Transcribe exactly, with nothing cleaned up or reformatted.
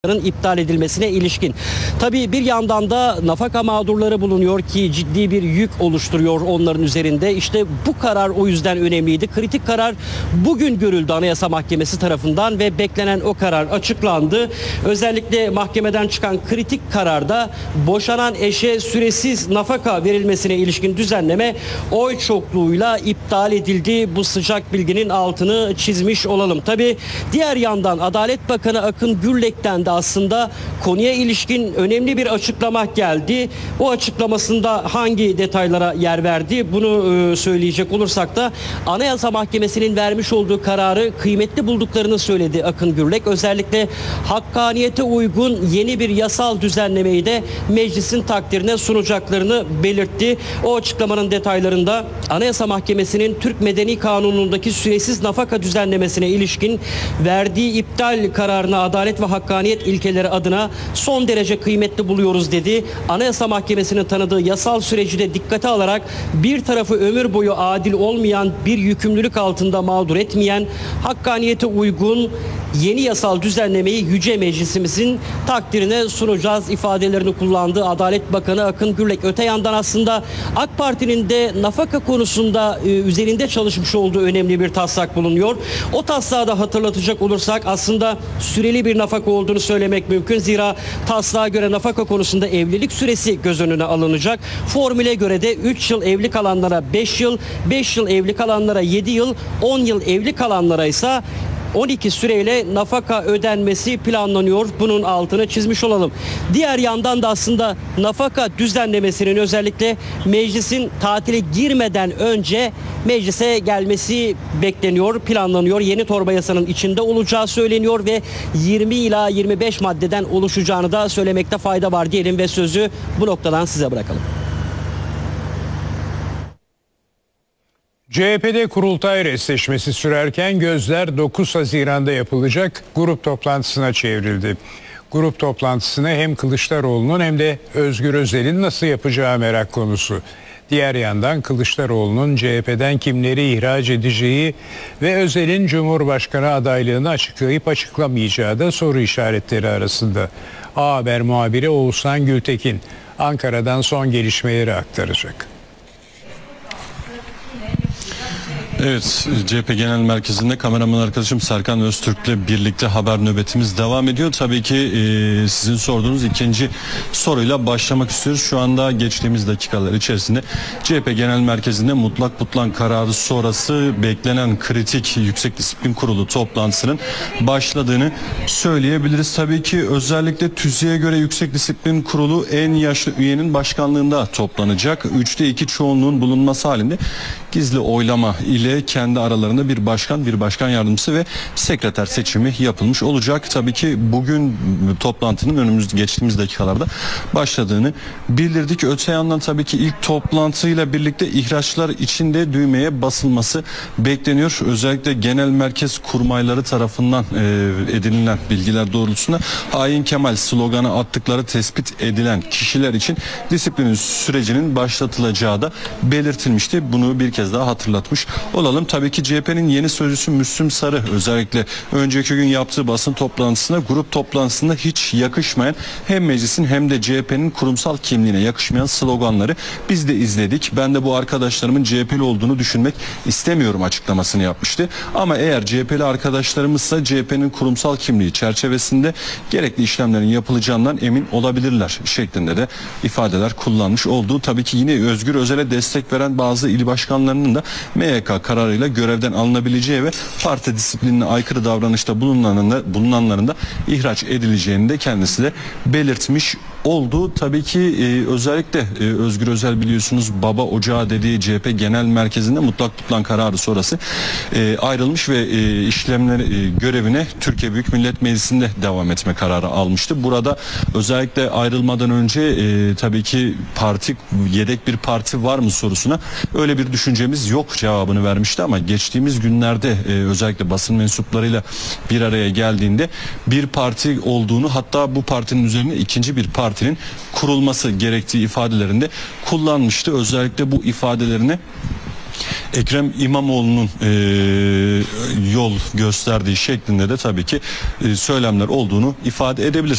iptal edilmesine ilişkin. Tabii bir yandan da nafaka mağdurları bulunuyor ki ciddi bir yük oluşturuyor onların üzerinde. İşte bu karar o yüzden önemliydi. Kritik karar bugün görüldü Anayasa Mahkemesi tarafından ve beklenen o karar açıklandı. Özellikle mahkemeden çıkan kritik kararda boşanan eşe süresiz nafaka verilmesine ilişkin düzenleme oy çokluğuyla iptal edildi. Bu sıcak bilginin altını çizmiş olalım. Tabii diğer yandan Adalet Bakanı Akın Gürlek'ten de aslında konuya ilişkin önemli bir açıklama geldi. O açıklamasında hangi detaylara yer verdi bunu e, söyleyecek olursak da Anayasa Mahkemesi'nin vermiş olduğu kararı kıymetli bulduklarını söyledi Akın Gürlek. Özellikle hakkaniyete uygun yeni bir yasal düzenlemeyi de meclisin takdirine sunacaklarını belirtti. O açıklamanın detaylarında Anayasa Mahkemesi'nin Türk Medeni Kanunu'ndaki süresiz nafaka düzenlemesine ilişkin verdiği iptal kararına adalet ve hakkaniyet ilkeleri adına son derece kıymetli buluyoruz dedi. Anayasa Mahkemesi'nin tanıdığı yasal süreci de dikkate alarak bir tarafı ömür boyu adil olmayan bir yükümlülük altında mağdur etmeyen, hakkaniyete uygun yeni yasal düzenlemeyi Yüce Meclisimizin takdirine sunacağız ifadelerini kullandı Adalet Bakanı Akın Gürlek. Öte yandan aslında AK Parti'nin de nafaka konusunda e, üzerinde çalışmış olduğu önemli bir taslak bulunuyor. O taslağı da hatırlatacak olursak aslında süreli bir nafaka olduğunu söylemek mümkün. Zira taslağa göre nafaka konusunda evlilik süresi göz önüne alınacak. Formüle göre de üç yıl evli kalanlara beş yıl, beş yıl evli kalanlara yedi yıl, on yıl evli kalanlara ise on iki süreyle nafaka ödenmesi planlanıyor. Bunun altını çizmiş olalım. Diğer yandan da aslında nafaka düzenlemesinin özellikle meclisin tatile girmeden önce meclise gelmesi bekleniyor, planlanıyor. Yeni torba yasanın içinde olacağı söyleniyor ve yirmi ila yirmi beş maddeden oluşacağını da söylemekte fayda var diyelim ve sözü bu noktadan size bırakalım. C H P'de kurultay restleşmesi sürerken gözler dokuz Haziran'da yapılacak grup toplantısına çevrildi. Grup toplantısını hem Kılıçdaroğlu'nun hem de Özgür Özel'in nasıl yapacağı merak konusu. Diğer yandan Kılıçdaroğlu'nun C H P'den kimleri ihraç edeceği ve Özel'in Cumhurbaşkanı adaylığını açıklayıp açıklamayacağı da soru işaretleri arasında. A Haber muhabiri Oğuzhan Gültekin Ankara'dan son gelişmeleri aktaracak. Evet, C H P Genel Merkezi'nde kameraman arkadaşım Serkan Öztürk'le birlikte haber nöbetimiz devam ediyor. Tabii ki e, sizin sorduğunuz ikinci soruyla başlamak istiyoruz. Şu anda geçtiğimiz dakikalar içerisinde C H P Genel Merkezi'nde mutlak butlan kararı sonrası beklenen kritik Yüksek Disiplin Kurulu toplantısının başladığını söyleyebiliriz. Tabii ki özellikle TÜZİ'ye göre Yüksek Disiplin Kurulu en yaşlı üyenin başkanlığında toplanacak. Üçte iki çoğunluğun bulunması halinde gizli oylama ile kendi aralarında bir başkan, bir başkan yardımcısı ve sekreter seçimi yapılmış olacak. Tabii ki bugün toplantının önümüz geçtiğimiz dakikalarda başladığını bildirdik. Öte yandan tabii ki ilk toplantıyla birlikte ihraçlar içinde düğmeye basılması bekleniyor. Özellikle genel merkez kurmayları tarafından e, edinilen bilgiler doğrultusunda hain Kemal sloganı attıkları tespit edilen kişiler için disiplin sürecinin başlatılacağı da belirtilmişti. Bunu bir kez daha hatırlatmış olalım. Tabii ki C H P'nin yeni sözcüsü Müslüm Sarı özellikle önceki gün yaptığı basın toplantısında grup toplantısında hiç yakışmayan hem meclisin hem de C H P'nin kurumsal kimliğine yakışmayan sloganları biz de izledik. Ben de bu arkadaşlarımın C H P'li olduğunu düşünmek istemiyorum açıklamasını yapmıştı. Ama eğer C H P'li arkadaşlarımızsa C H P'nin kurumsal kimliği çerçevesinde gerekli işlemlerin yapılacağından emin olabilirler şeklinde de ifadeler kullanmış olduğu. Tabii ki yine Özgür Özel'e destek veren bazı il başkanlarının da M Y K kararıyla görevden alınabileceği ve parti disiplinine aykırı davranışta bulunanların, bulunanların da ihraç edileceğini de kendisi de belirtmiş oldu. Tabii ki e, özellikle e, Özgür Özel biliyorsunuz baba ocağı dediği C H P Genel Merkezi'nde mutlak butlan kararı sonrası e, ayrılmış ve e, işlemleri e, görevine Türkiye Büyük Millet Meclisi'nde devam etme kararı almıştı. Burada özellikle ayrılmadan önce e, tabii ki parti yedek bir parti var mı sorusuna öyle bir düşüncemiz yok cevabını vermişti ama geçtiğimiz günlerde e, özellikle basın mensuplarıyla bir araya geldiğinde bir parti olduğunu hatta bu partinin üzerine ikinci bir partinin kurulması gerektiği ifadelerinde kullanmıştı. Özellikle bu ifadelerine Ekrem İmamoğlu'nun e, yol gösterdiği şeklinde de tabii ki e, söylemler olduğunu ifade edebiliriz.